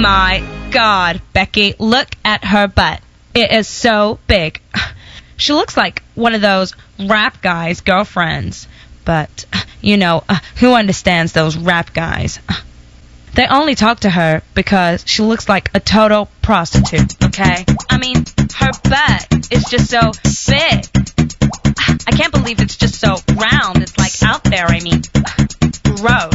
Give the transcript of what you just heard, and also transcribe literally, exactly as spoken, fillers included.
my God, Becky, look at her butt. It is so big. She looks like one of those rap guys' girlfriends. But, you know, uh, who understands those rap guys? They only talk to her because she looks like a total prostitute, okay? I mean, her butt is just so big. I can't believe it's just so round. It's like out there, I mean, gross.